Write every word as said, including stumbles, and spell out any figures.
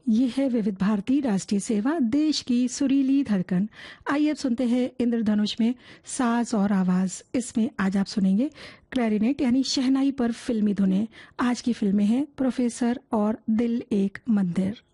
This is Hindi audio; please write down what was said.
ये है विविध भारती राष्ट्रीय सेवा, देश की सुरीली धड़कन। आइए अब सुनते हैं इंद्रधनुष में साज और आवाज। इसमें आज आप सुनेंगे क्लैरिनेट यानी शहनाई पर फिल्मी धुनें। आज की फिल्में हैं प्रोफेसर और दिल एक मंदिर।